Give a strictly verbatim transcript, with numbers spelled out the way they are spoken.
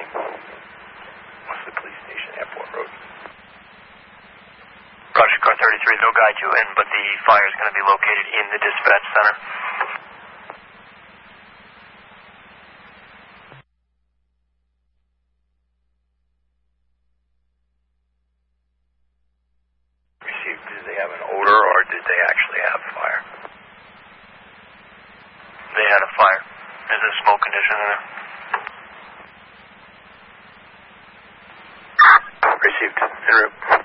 What's the police station, Airport Road? Roger, car thirty-three, they'll guide you in, but the fire is going to be located in the dispatch center. Received, did they have an odor or did they actually have fire? They had a fire. There's a smoke condition in there. Received. En route.